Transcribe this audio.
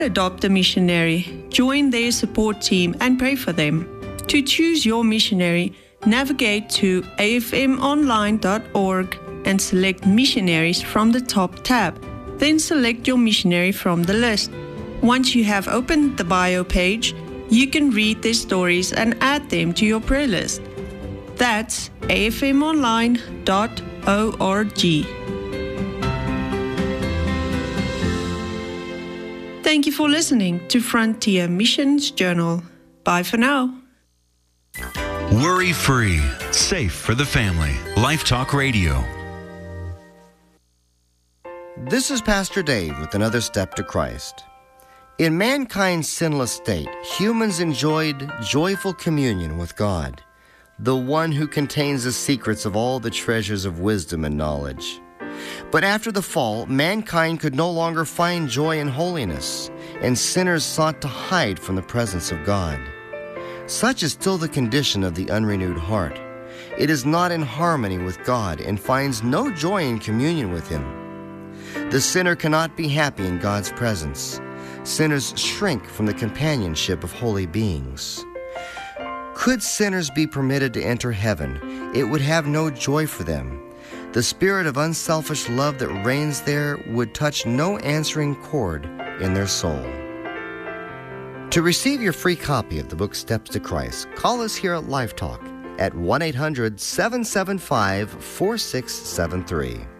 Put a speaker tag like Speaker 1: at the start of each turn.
Speaker 1: Adopt a missionary, join their support team and pray for them. To choose your missionary, navigate to afmonline.org and select Missionaries from the top tab. Then select your missionary from the list. Once you have opened the bio page, you can read their stories and add them to your prayer list. That's afmonline.org. Thank you for listening to Frontier Missions Journal. Bye for now.
Speaker 2: Worry-free, safe for the family. Life Talk Radio.
Speaker 3: This is Pastor Dave with another step to Christ. In mankind's sinless state, humans enjoyed joyful communion with God, the one who contains the secrets of all the treasures of wisdom and knowledge. But after the fall, mankind could no longer find joy in holiness, and sinners sought to hide from the presence of God. Such is still the condition of the unrenewed heart. It is not in harmony with God and finds no joy in communion with Him. The sinner cannot be happy in God's presence. Sinners shrink from the companionship of holy beings. Could sinners be permitted to enter heaven, it would have no joy for them. The spirit of unselfish love that reigns there would touch no answering chord in their soul. To receive your free copy of the book Steps to Christ, call us here at Life Talk at 1-800-775-4673.